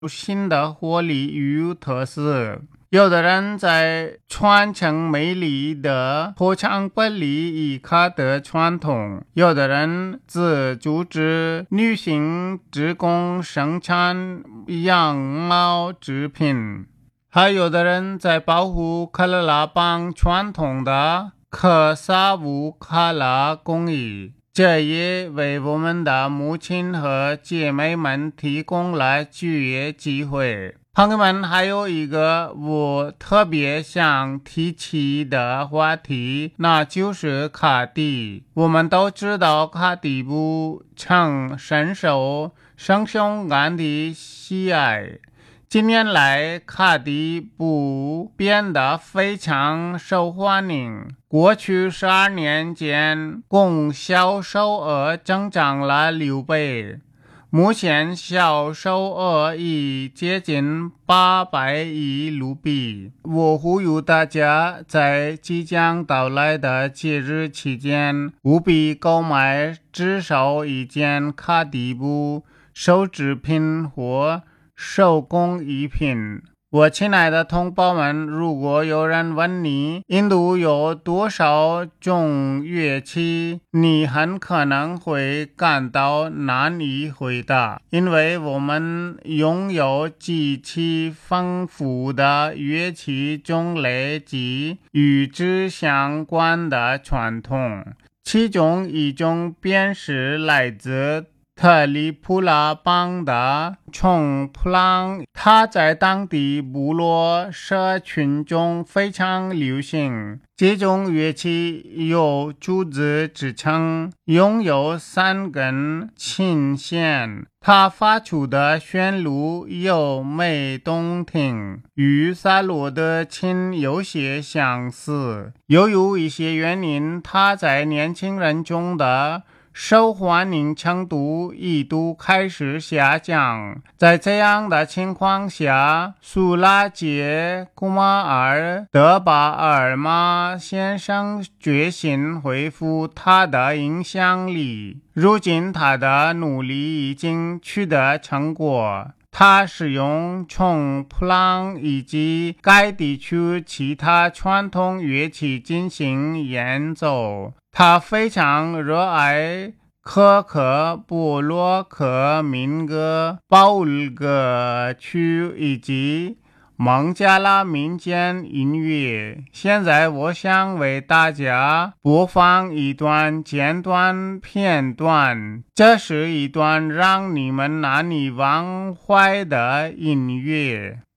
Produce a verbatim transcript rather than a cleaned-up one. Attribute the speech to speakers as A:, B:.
A: 新的活力与特色。有的人在传承美丽的破墙本里以卡的传统，有的人则组织女性职工生产羊毛制品，还有的人在保护卡拉拉邦传统的克萨乌卡拉工艺。这也为我们的母亲和姐妹们提供了就业机会。朋友们，还有一个我特别想提起的话题，那就是卡迪。我们都知道卡迪布曾深受圣雄安的喜爱。近年来，卡迪布变得非常受欢迎。过去十二年间，共销售额增长了六倍。目前销售额已接近八百亿卢比。我呼吁大家在即将到来的节日期间，务必购买至少一件卡迪布手制品或手工艺品。我亲爱的同胞们，如果有人问你印度有多少种乐器，你很可能会感到难以回答，因为我们拥有极其丰富的乐器种类及与之相关的传统。其中一种便是来自特里普拉邦的冲普朗，它在当地部落社群中非常流行。这种乐器有竹子支撑，拥有三根琴弦，它发出的旋律优美动听，与萨罗的琴有些相似。由于一些原因，它在年轻人中的受欢迎程度一度开始下降。在这样的情况下，苏拉杰古马尔德巴尔马先生决心恢复他的影响力。如今他的努力已经取得成果。他使用冲普朗以及该地区其他传统乐器进行演奏。他非常热爱可可波洛克民歌、保尔歌曲以及孟加拉民间音乐。现在我想为大家播放一段简短片段，这是一段让你们难以忘怀的音乐。